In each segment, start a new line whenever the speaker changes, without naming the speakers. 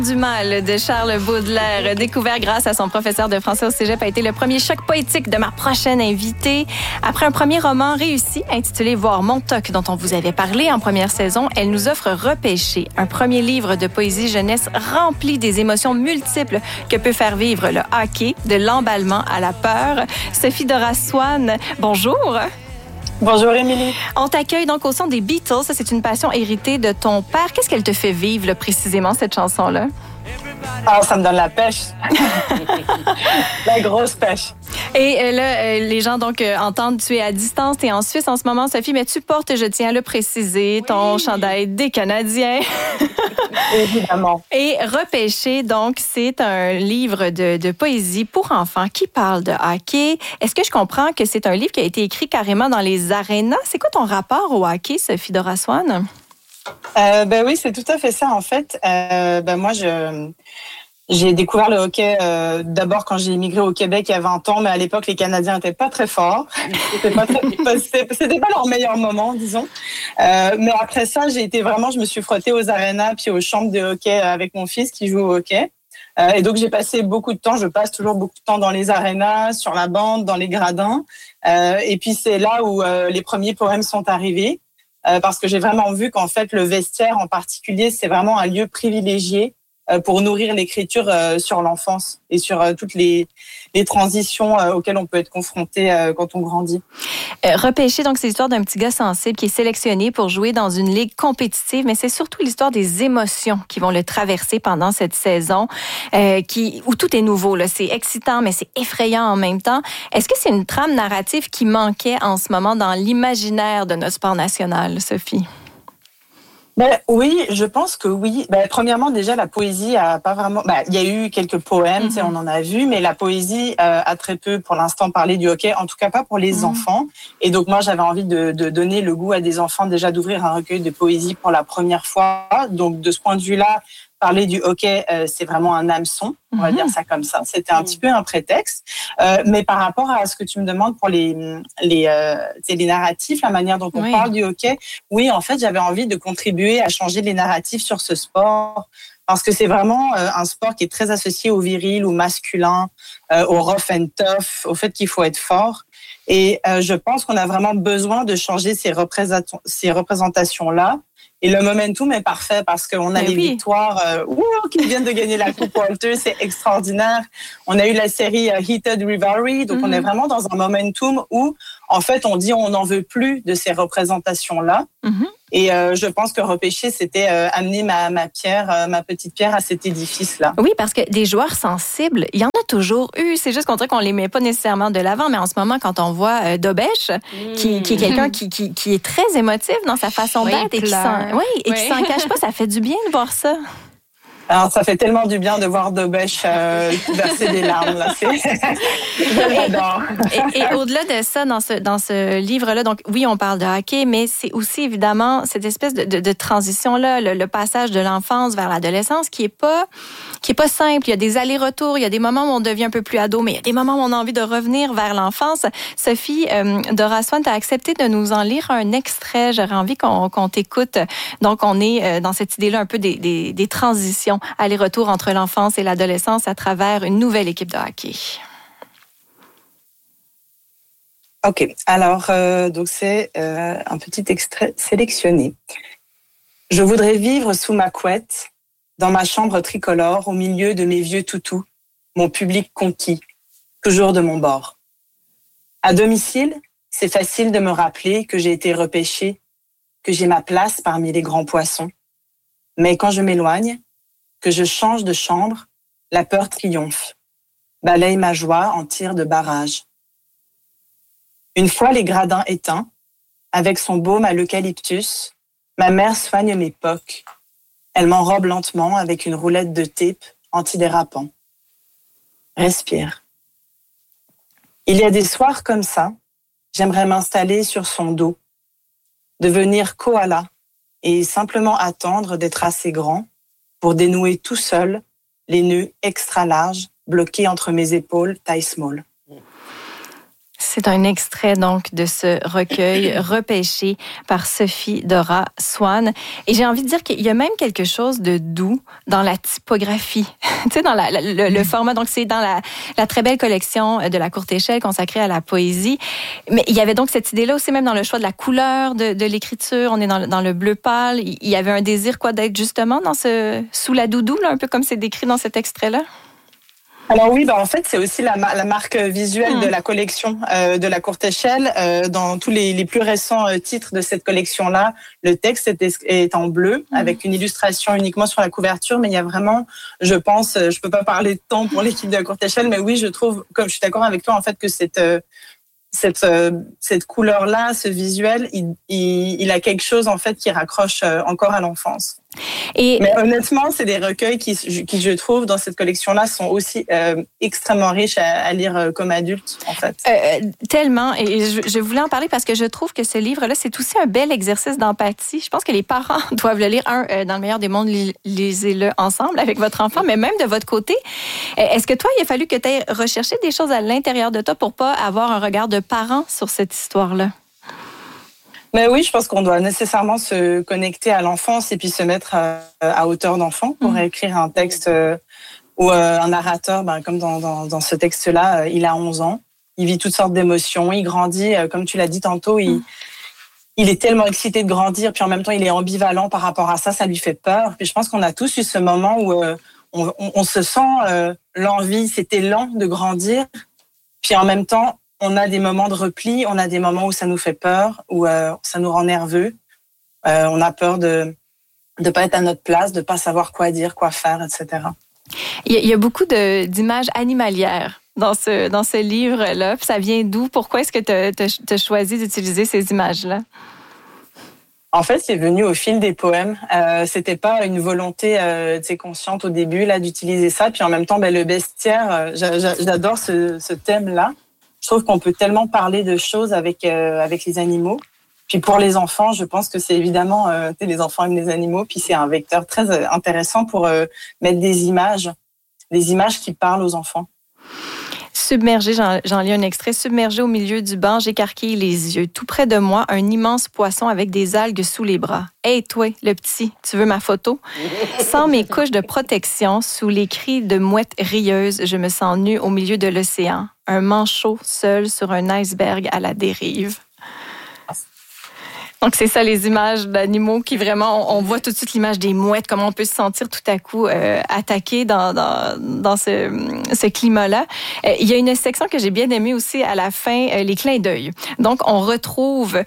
Du mal de Charles Baudelaire, découvert grâce à son professeur de français au cégep, a été le premier choc poétique de ma prochaine invitée. Après un premier roman réussi, intitulé Voir Montauk, dont on vous avait parlé en première saison, elle nous offre Repêché, un premier livre de poésie jeunesse rempli des émotions multiples que peut faire vivre le hockey, de l'emballement à la peur. Sophie Doras-Swann, bonjour.
Bonjour, Émilie.
On t'accueille donc au son des Beatles. Ça, c'est une passion héritée de ton père. Qu'est-ce qu'elle te fait vivre, là, précisément, cette chanson-là?
Ah, ça me donne la pêche. La grosse pêche.
Et là, les gens donc entendent, tu es à distance, tu es en Suisse en ce moment, Sophie, mais tu portes, je tiens à le préciser, ton chandail des Canadiens.
Évidemment.
Et Repêché, donc, c'est un livre de poésie pour enfants qui parle de hockey. Est-ce que je comprends que c'est un livre qui a été écrit carrément dans les arénas? C'est quoi ton rapport au hockey, Sophie Doras-Swann?
Ben oui, c'est tout à fait ça, en fait. Moi, j'ai découvert le hockey d'abord quand j'ai immigré au Québec il y a 20 ans, mais à l'époque, les Canadiens n'étaient pas très forts. C'était pas leur meilleur moment, disons. Mais après ça, je me suis frottée aux arénas puis aux chambres de hockey avec mon fils qui joue au hockey. Et donc, je passe toujours beaucoup de temps dans les arénas, sur la bande, dans les gradins. Et puis, c'est là où les premiers poèmes sont arrivés. Parce que j'ai vraiment vu qu'en fait, le vestiaire en particulier, c'est vraiment un lieu privilégié pour nourrir l'écriture sur l'enfance et sur toutes les transitions auxquelles on peut être confronté quand on grandit.
Repêché, donc, c'est l'histoire d'un petit gars sensible qui est sélectionné pour jouer dans une ligue compétitive, mais c'est surtout l'histoire des émotions qui vont le traverser pendant cette saison, où tout est nouveau, là. C'est excitant, mais c'est effrayant en même temps. Est-ce que c'est une trame narrative qui manquait en ce moment dans l'imaginaire de notre sport national, Sophie?
Oui, je pense que oui. Premièrement, déjà, la poésie a pas vraiment... il y a eu quelques poèmes, on en a vu, mais la poésie a très peu, pour l'instant, parlé du hockey, en tout cas pas pour les enfants. Et donc, moi, j'avais envie de donner le goût à des enfants, déjà d'ouvrir un recueil de poésie pour la première fois. Donc, de ce point de vue-là, parler du hockey, c'est vraiment un hameçon, on va dire ça comme ça. C'était un petit peu un prétexte. Mais par rapport à ce que tu me demandes pour les narratifs, la manière dont on parle du hockey, oui, en fait, j'avais envie de contribuer à changer les narratifs sur ce sport. Parce que c'est vraiment un sport qui est très associé au viril, au masculin, au rough and tough, au fait qu'il faut être fort. Et je pense qu'on a vraiment besoin de changer ces représentations-là. Et le momentum est parfait parce qu'on a les victoires qui viennent de gagner la Coupe Walter, c'est extraordinaire. On a eu la série Heated Rivalry, donc on est vraiment dans un momentum où, en fait, on dit on n'en veut plus de ces représentations-là. Et je pense que Repêché, c'était amener ma petite pierre à cet édifice-là.
Oui, parce que des joueurs sensibles, il y en a toujours eu. C'est juste qu'on dirait qu'on les met pas nécessairement de l'avant, mais en ce moment, quand on voit Dobèche, qui est quelqu'un qui est très émotif dans sa façon d'être et qui s'en cache pas, ça fait du bien de voir ça.
Alors, ça fait tellement du bien de voir Dobèche verser des larmes. Là. J'adore.
Et au-delà de ça, dans ce livre-là, donc oui, on parle de hockey, mais c'est aussi évidemment cette espèce de transition-là, le passage de l'enfance vers l'adolescence qui est pas simple. Il y a des allers-retours, il y a des moments où on devient un peu plus ado, mais il y a des moments où on a envie de revenir vers l'enfance. Sophie Doras-Swann, tu as accepté de nous en lire un extrait. J'aurais envie qu'on t'écoute. Donc, on est dans cette idée-là un peu des transitions, aller-retour entre l'enfance et l'adolescence à travers une nouvelle équipe de hockey.
OK. Alors, donc c'est un petit extrait sélectionné. Je voudrais vivre sous ma couette, dans ma chambre tricolore, au milieu de mes vieux toutous, mon public conquis, toujours de mon bord. À domicile, c'est facile de me rappeler que j'ai été repêchée, que j'ai ma place parmi les grands poissons. Mais quand je m'éloigne, que je change de chambre, la peur triomphe, balaye ma joie en tir de barrage. Une fois les gradins éteints, avec son baume à l'eucalyptus, ma mère soigne mes pocs. Elle m'enrobe lentement avec une roulette de tape antidérapant. Respire. Il y a des soirs comme ça, j'aimerais m'installer sur son dos, devenir koala et simplement attendre d'être assez grand pour dénouer tout seul les nœuds extra larges bloqués entre mes épaules taille small.
C'est un extrait donc de ce recueil repêché par Sophie Dora Swann. Et j'ai envie de dire qu'il y a même quelque chose de doux dans la typographie, tu sais, dans le format. Donc c'est dans la très belle collection de la courte échelle consacrée à la poésie. Mais il y avait donc cette idée-là aussi, même dans le choix de la couleur de l'écriture. On est dans le bleu pâle. Il y avait un désir d'être justement dans sous la doudou, là, un peu comme c'est décrit dans cet extrait-là.
Alors oui, en fait, c'est aussi la marque visuelle de la collection de la courte échelle. Dans tous les plus récents titres de cette collection-là, le texte est en bleu, avec une illustration uniquement sur la couverture, mais il y a vraiment, je pense, je peux pas parler de temps pour l'équipe de la courte échelle, mais oui, je trouve, comme je suis d'accord avec toi, en fait, que cette couleur-là, ce visuel, il a quelque chose en fait qui raccroche encore à l'enfance. Mais honnêtement, c'est des recueils qui, je trouve, dans cette collection-là, sont aussi extrêmement riches à lire comme adulte, en fait.
Tellement. Et je voulais en parler parce que je trouve que ce livre-là, c'est aussi un bel exercice d'empathie. Je pense que les parents doivent le lire. Dans le meilleur des mondes, lisez-le ensemble avec votre enfant, mais même de votre côté. Est-ce que toi, il a fallu que tu aies recherché des choses à l'intérieur de toi pour pas avoir un regard de parent sur cette histoire-là?
Mais oui, je pense qu'on doit nécessairement se connecter à l'enfance et puis se mettre à hauteur d'enfant pour écrire un texte où un narrateur, comme dans ce texte-là, il a 11 ans, il vit toutes sortes d'émotions, il grandit, comme tu l'as dit tantôt, il est tellement excité de grandir, puis en même temps, il est ambivalent par rapport à ça lui fait peur. Puis je pense qu'on a tous eu ce moment où on se sent l'envie, cet élan de grandir, puis en même temps, on a des moments de repli, on a des moments où ça nous fait peur, où ça nous rend nerveux. On a peur de pas être à notre place, de pas savoir quoi dire, quoi faire, etc.
Il y a beaucoup d'images animalières dans ce livre-là. Ça vient d'où? Pourquoi est-ce que tu as choisi d'utiliser ces images-là?
En fait, c'est venu au fil des poèmes. C'était pas une volonté consciente au début là d'utiliser ça. Puis en même temps, le bestiaire, j'adore ce thème-là. Je trouve qu'on peut tellement parler de choses avec les animaux. Puis pour les enfants, je pense que c'est évidemment, les enfants aiment les animaux, puis c'est un vecteur très intéressant pour mettre des images qui parlent aux enfants.
Submergé, j'en lis un extrait. Submergé au milieu du banc, j'écarquille les yeux. Tout près de moi, un immense poisson avec des algues sous les bras. « Hey, toi, le petit, tu veux ma photo? » Sans mes couches de protection, sous les cris de mouettes rieuses, je me sens nue au milieu de l'océan. Un manchot seul sur un iceberg à la dérive. Donc, c'est ça, les images d'animaux qui vraiment, on voit tout de suite l'image des mouettes, comment on peut se sentir tout à coup attaqué dans ce climat-là. Il y a une section que j'ai bien aimée aussi à la fin, les clins d'œil. Donc, on retrouve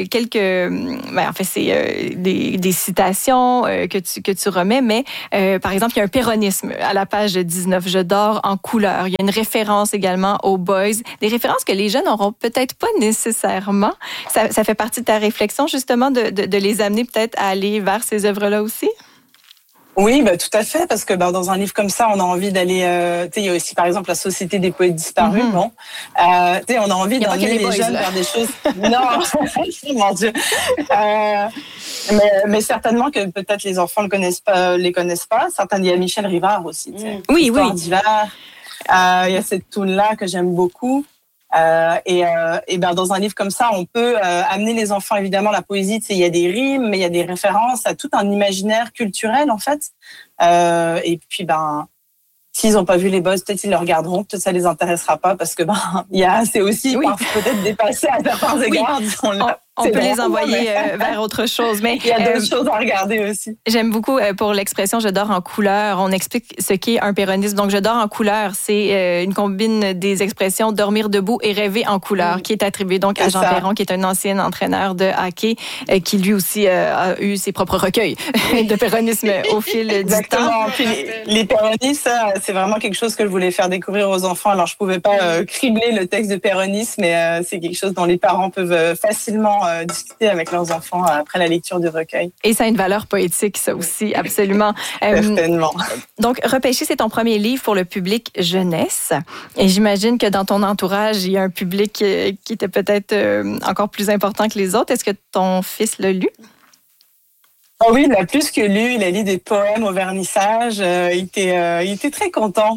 c'est des citations que tu remets, mais par exemple, il y a un péronisme à la page 19. Je dors en couleur. Il y a une référence également aux boys. Des références que les jeunes n'auront peut-être pas nécessairement. Ça fait partie de ta réflexion, justement, de les amener peut-être à aller vers ces œuvres-là aussi?
Oui, tout à fait, parce que dans un livre comme ça, on a envie d'aller... il y a aussi, par exemple, la Société des poètes disparus, non? On a envie d'emmener les jeunes vers des choses... Non, mon Dieu. Mais certainement que peut-être les enfants les connaissent pas. Certains, il y a Michel Rivard aussi.
Oui.
Histoire d'hiver. Il y a cette toune-là que j'aime beaucoup. Dans un livre comme ça, on peut amener les enfants, évidemment, la poésie, il y a des rimes, mais il y a des références à tout un imaginaire culturel, en fait. Et puis, s'ils n'ont pas vu les boss, peut-être ils le regarderont, peut-être ça les intéressera pas, parce que c'est aussi peut-être dépassé à certains égards.
On peut les envoyer vers autre chose. Mais
il y a d'autres choses à regarder aussi.
J'aime beaucoup pour l'expression « je dors en couleur ». On explique ce qu'est un péronisme. Donc, « je dors en couleur », c'est une combine des expressions « dormir debout » et « rêver en couleur » qui est attribuée donc à Jean Perron, qui est un ancien entraîneur de hockey, qui lui aussi a eu ses propres recueils de péronisme au fil du temps.
Puis les péronismes, ça, c'est vraiment quelque chose que je voulais faire découvrir aux enfants. Alors, je pouvais pas cribler le texte de péronisme, mais c'est quelque chose dont les parents peuvent facilement discuter avec leurs enfants après la lecture du recueil.
Et ça a une valeur poétique, ça aussi, absolument.
Certainement.
Donc, Repêché, c'est ton premier livre pour le public jeunesse. Et j'imagine que dans ton entourage, il y a un public qui était peut-être encore plus important que les autres. Est-ce que ton fils l'a lu?
Oh oui, il l'a plus que lu. Il a lu des poèmes au vernissage. Il était très content.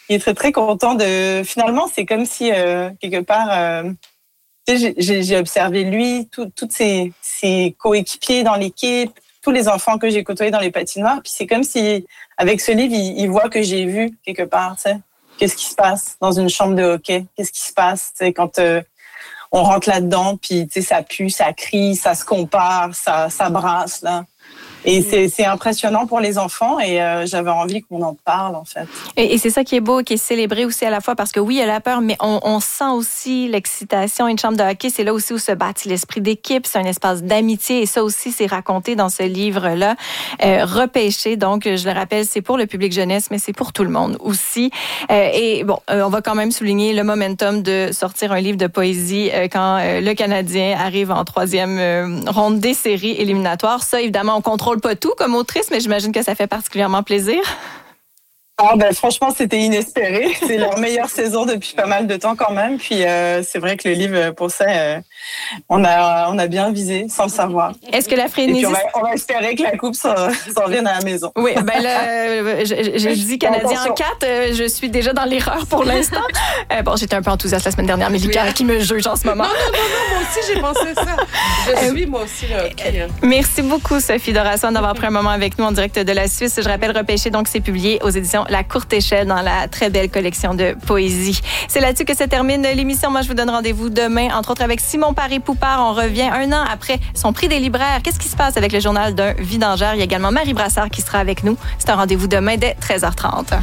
il est très, très content de... Finalement, c'est comme si, quelque part, j'ai observé lui, toutes ses coéquipiers dans l'équipe, tous les enfants que j'ai côtoyés dans les patinoires. Puis c'est comme si, avec ce livre, il voit que j'ai vu quelque part, tu sais. Qu'est-ce qui se passe dans une chambre de hockey? Qu'est-ce qui se passe, tu sais, quand on rentre là-dedans, puis tu sais, ça pue, ça crie, ça se compare, ça brasse, là. Et c'est impressionnant pour les enfants et j'avais envie qu'on en parle, en fait.
Et c'est ça qui est beau, qui est célébré aussi à la fois, parce que oui, il y a la peur, mais on sent aussi l'excitation. Une chambre de hockey, c'est là aussi où se bâtit l'esprit d'équipe, c'est un espace d'amitié, et ça aussi, c'est raconté dans ce livre-là. Repêché, donc, je le rappelle, c'est pour le public jeunesse, mais c'est pour tout le monde aussi. Et bon, on va quand même souligner le momentum de sortir un livre de poésie quand le Canadien arrive en 3e ronde des séries éliminatoires. Ça, évidemment, on contrôle pas tout comme autrice, mais j'imagine que ça fait particulièrement plaisir.
Ah ben franchement, c'était inespéré. C'est leur meilleure saison depuis pas mal de temps quand même. Puis c'est vrai que le livre, pour ça, on a bien visé sans le savoir.
Est-ce que la frénésie...
Et puis on va espérer que la coupe s'en vienne à la maison.
Oui, ben là, j'ai dit Canadien en 4. Je suis déjà dans l'erreur pour l'instant. Bon, j'étais un peu enthousiaste la semaine dernière, mais Lucas qui me juge en ce moment.
Non, moi aussi, j'ai pensé ça. Je suis moi aussi là.
Merci beaucoup, Sophie Dorason, d'avoir pris un moment avec nous en direct de la Suisse. Je rappelle, Repêché, donc c'est publié aux éditions La Courte Échelle dans la très belle collection de poésie. C'est là-dessus que se termine l'émission. Moi, je vous donne rendez-vous demain, entre autres avec Simon Paré-Poupard. On revient un an après son prix des libraires. Qu'est-ce qui se passe avec le journal d'un vidangeur? Il y a également Marie Brassard qui sera avec nous. C'est un rendez-vous demain dès 13h30.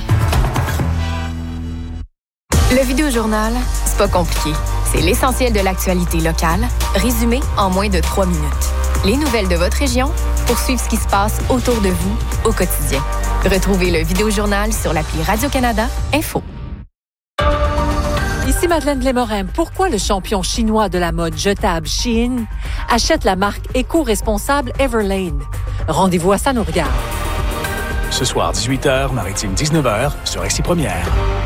Le Vidéojournal, c'est pas compliqué. C'est l'essentiel de l'actualité locale, résumé en moins de 3 minutes. Les nouvelles de votre région pour suivre ce qui se passe autour de vous au quotidien. Retrouvez le Vidéojournal sur l'appli Radio-Canada Info.
Ici Madeleine Lémorin. Pourquoi le champion chinois de la mode jetable Shein achète la marque éco-responsable Everlane? Rendez-vous à Ça nous regarde.
Ce soir, 18h, Maritime 19h, sur Ici Première.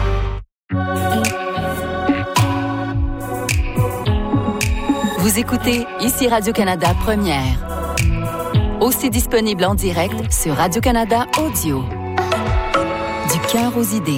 Vous écoutez Ici Radio-Canada Première. Aussi disponible en direct sur Radio-Canada Audio. Du cœur aux idées.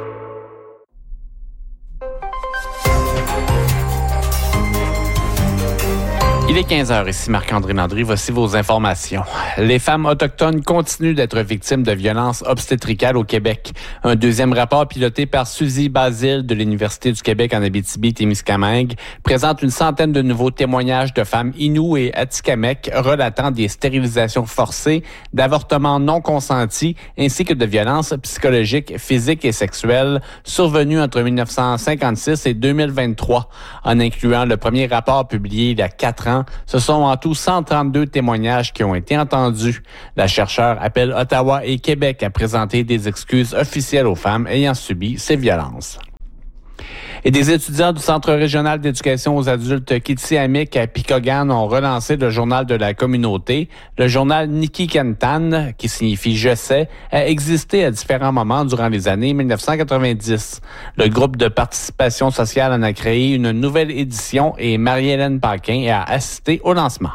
Il est 15h, ici Marc-André Landry. Voici vos informations. Les femmes autochtones continuent d'être victimes de violences obstétricales au Québec. Un deuxième rapport piloté par Suzy Basile de l'Université du Québec en Abitibi-Témiscamingue présente une centaine de nouveaux témoignages de femmes Innu et Atikamekw relatant des stérilisations forcées, d'avortements non consentis ainsi que de violences psychologiques, physiques et sexuelles survenues entre 1956 et 2023. En incluant le premier rapport publié il y a 4 ans, ce sont en tout 132 témoignages qui ont été entendus. La chercheure appelle Ottawa et Québec à présenter des excuses officielles aux femmes ayant subi ces violences. Et des étudiants du Centre régional d'éducation aux adultes Kitiamik à Picogan ont relancé le journal de la communauté. Le journal Nikikentan, qui signifie « Je sais », a existé à différents moments durant les années 1990. Le groupe de participation sociale en a créé une nouvelle édition et Marie-Hélène Paquin a assisté au lancement.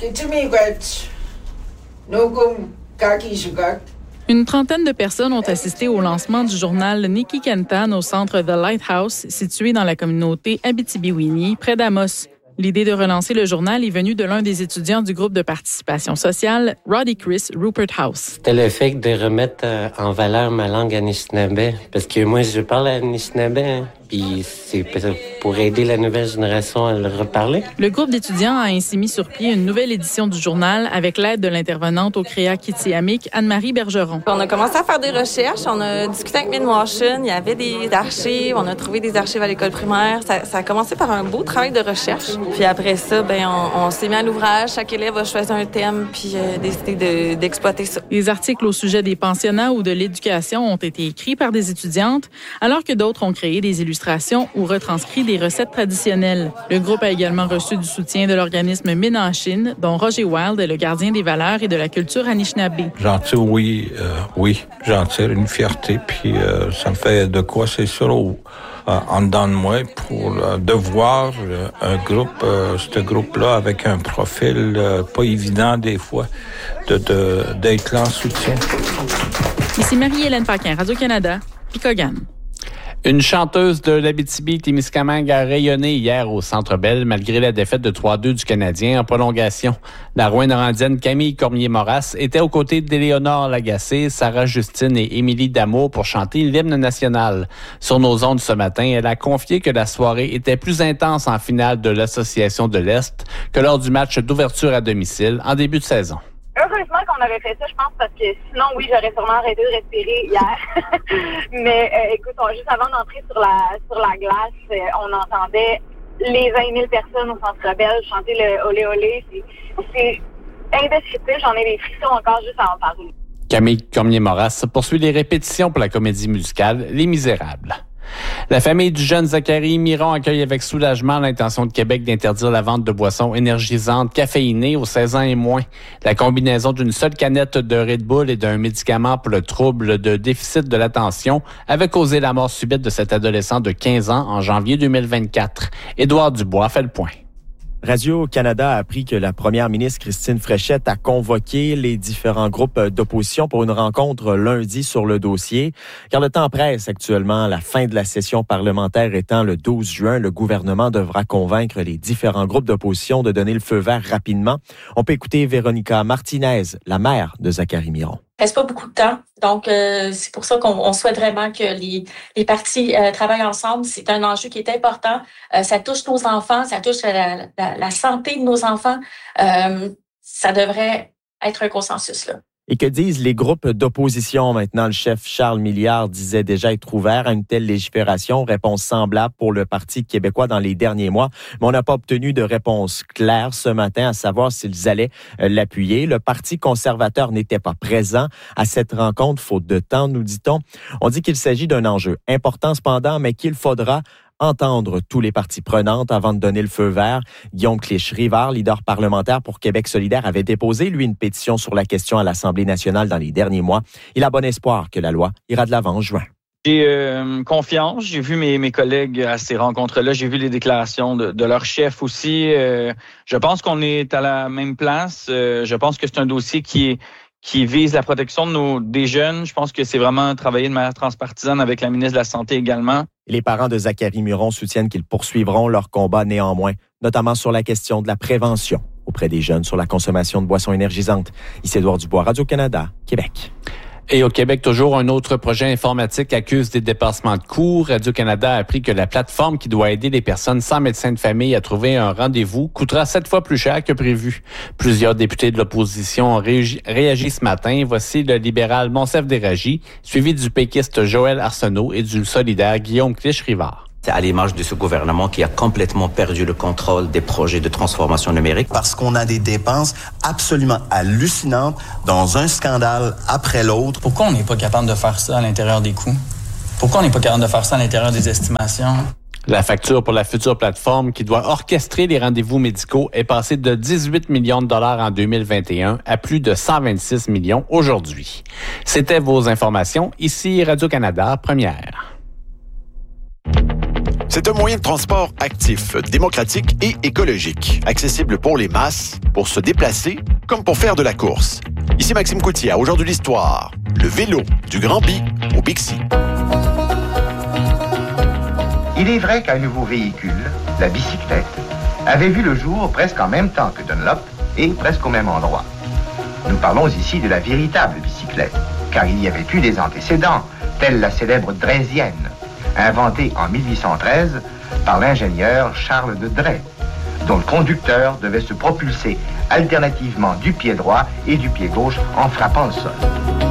Une trentaine de personnes ont assisté au lancement du journal Nikikentan au centre The Lighthouse, situé dans la communauté Abitibi-Winnie, près d'Amos. L'idée de relancer le journal est venue de l'un des étudiants du groupe de participation sociale, Roddy Chris Rupert House.
C'était le fait de remettre en valeur ma langue anishinaabe, parce que moi, je parle anishinaabe, hein, puis c'est pour aider la nouvelle génération à le reparler.
Le groupe d'étudiants a ainsi mis sur pied une nouvelle édition du journal avec l'aide de l'intervenante au CREA Kitiamik, Anne-Marie Bergeron.
On a commencé à faire des recherches, on a discuté avec Mid-Washington, il y avait des archives, on a trouvé des archives à l'école primaire. Ça a commencé par un beau travail de recherche. Puis après ça, on s'est mis à l'ouvrage. Chaque élève a choisi un thème puis décidé d'exploiter ça.
Les articles au sujet des pensionnats ou de l'éducation ont été écrits par des étudiantes, alors que d'autres ont créé des illustrations ou retranscrit des recettes traditionnelles. Le groupe a également reçu du soutien de l'organisme Ménachine, dont Roger Wild est le gardien des valeurs et de la culture Anishinaabe.
J'en tire, oui, j'en tire une fierté, puis ça me fait de quoi, c'est sûr, en dedans de moi, pour de voir ce groupe-là avec un profil pas évident des fois, d'être là en soutien.
Ici Marie-Hélène Paquin, Radio-Canada, Picogan.
Une chanteuse de l'Abitibi-Témiscamingue a rayonné hier au Centre Bell malgré la défaite de 3-2 du Canadien en prolongation. La Rouyn-Norandienne Camille Cormier-Moras était aux côtés d'Éléonore Lagacé, Sarah Justine et Émilie Damour pour chanter l'hymne national. Sur nos ondes ce matin, elle a confié que la soirée était plus intense en finale de l'Association de l'Est que lors du match d'ouverture à domicile en début de saison.
Heureusement qu'on avait fait ça, je pense, parce que sinon, oui, j'aurais sûrement arrêté de respirer hier. Mais écoute, juste avant d'entrer sur la glace, on entendait les 20 000 personnes au Centre Bell chanter le olé olé. C'est indescriptible, j'en ai des frissons encore juste à en parler.
Camille Cormier-Moras poursuit les répétitions pour la comédie musicale Les Misérables. La famille du jeune Zachary Miron accueille avec soulagement l'intention de Québec d'interdire la vente de boissons énergisantes caféinées aux 16 ans et moins. La combinaison d'une seule canette de Red Bull et d'un médicament pour le trouble de déficit de l'attention avait causé la mort subite de cet adolescent de 15 ans en janvier 2024. Édouard Dubois fait le point.
Radio-Canada a appris que la première ministre Christine Fréchette a convoqué les différents groupes d'opposition pour une rencontre lundi sur le dossier. Car le temps presse actuellement, la fin de la session parlementaire étant le 12 juin, le gouvernement devra convaincre les différents groupes d'opposition de donner le feu vert rapidement. On peut écouter Véronica Martinez, la mère de Zachary Miron.
Il ne reste pas beaucoup de temps. Donc, c'est pour ça qu'on souhaite vraiment que les partis travaillent ensemble. C'est un enjeu qui est important. Ça touche nos enfants, ça touche la santé de nos enfants. Ça devrait être un consensus, là.
Et que disent les groupes d'opposition maintenant? Le chef Charles Milliard disait déjà être ouvert à une telle légifération. Réponse semblable pour le Parti québécois dans les derniers mois. Mais on n'a pas obtenu de réponse claire ce matin à savoir s'ils allaient l'appuyer. Le Parti conservateur n'était pas présent à cette rencontre, faute de temps, nous dit-on. On dit qu'il s'agit d'un enjeu important cependant, mais qu'il faudra entendre tous les parties prenantes avant de donner le feu vert. Guillaume Clich-Rivard, leader parlementaire pour Québec solidaire, avait déposé, lui, une pétition sur la question à l'Assemblée nationale dans les derniers mois. Il a bon espoir que la loi ira de l'avant en juin.
J'ai confiance. J'ai vu mes collègues à ces rencontres-là. J'ai vu les déclarations de leur chef aussi. Je pense qu'on est à la même place. Je pense que c'est un dossier qui vise la protection des jeunes. Je pense que c'est vraiment travailler de manière transpartisane avec la ministre de la Santé également.
Les parents de Zachary Miron soutiennent qu'ils poursuivront leur combat néanmoins, notamment sur la question de la prévention auprès des jeunes sur la consommation de boissons énergisantes. Ici Édouard Dubois, Radio-Canada, Québec.
Et au Québec, toujours un autre projet informatique accuse des dépassements de coûts. Radio-Canada a appris que la plateforme qui doit aider les personnes sans médecin de famille à trouver un rendez-vous coûtera 7 fois plus cher que prévu. Plusieurs députés de l'opposition ont réagi ce matin. Voici le libéral Monsef Déragi, suivi du péquiste Joël Arsenault et du solidaire Guillaume Clich-Rivard.
C'est à l'image de ce gouvernement qui a complètement perdu le contrôle des projets de transformation numérique.
Parce qu'on a des dépenses absolument hallucinantes dans un scandale après l'autre.
Pourquoi on n'est pas capable de faire ça à l'intérieur des coûts? Pourquoi on n'est pas capable de faire ça à l'intérieur des estimations?
La facture pour la future plateforme qui doit orchestrer les rendez-vous médicaux est passée de 18 millions de dollars en 2021 à plus de 126 millions aujourd'hui. C'était vos informations. Ici Radio-Canada, Première.
C'est un moyen de transport actif, démocratique et écologique, accessible pour les masses, pour se déplacer, comme pour faire de la course. Ici Maxime Coutier, au jour de l'histoire, le vélo du Grand Bi au Bixi.
Il est vrai qu'un nouveau véhicule, la bicyclette, avait vu le jour presque en même temps que Dunlop et presque au même endroit. Nous parlons ici de la véritable bicyclette, car il y avait eu des antécédents, telle la célèbre Draysienne, inventée en 1813 par l'ingénieur Charles de Dray, dont le conducteur devait se propulser alternativement du pied droit et du pied gauche en frappant le sol.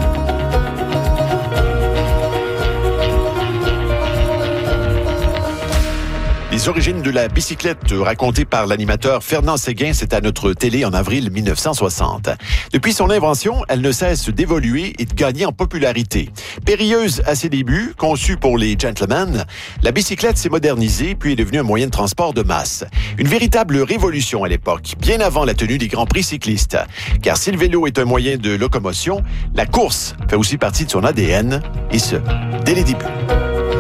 Les origines de la bicyclette racontées par l'animateur Fernand Séguin, c'est à notre télé en avril 1960. Depuis son invention, elle ne cesse d'évoluer et de gagner en popularité. Périlleuse à ses débuts, conçue pour les gentlemen, la bicyclette s'est modernisée puis est devenue un moyen de transport de masse. Une véritable révolution à l'époque, bien avant la tenue des grands prix cyclistes. Car si le vélo est un moyen de locomotion, la course fait aussi partie de son ADN, et ce, dès les débuts.